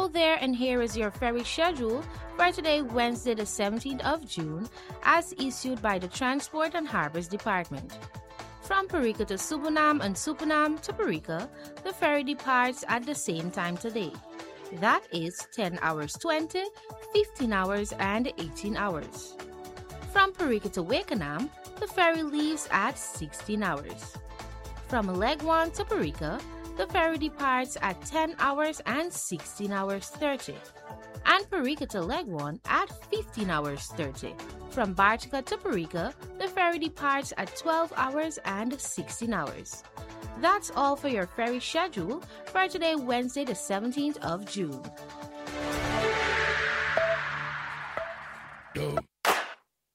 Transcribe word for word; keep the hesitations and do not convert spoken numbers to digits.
Hello there, and here is your ferry schedule for today, Wednesday, the seventeenth of June, as issued by the Transport and Harbors Department. From Parika to Supunam and Supunam to Parika, the ferry departs at the same time today. That is ten hours twenty, fifteen hours, and eighteen hours. From Parika to Wakenham, the ferry leaves at sixteen hours. From Legwan to Parika, the ferry departs at ten hours and sixteen hours thirty. And Parika to Legwan at fifteen hours thirty. From Bartica to Parika, the ferry departs at twelve hours and sixteen hours. That's all for your ferry schedule for today, Wednesday, the seventeenth of June.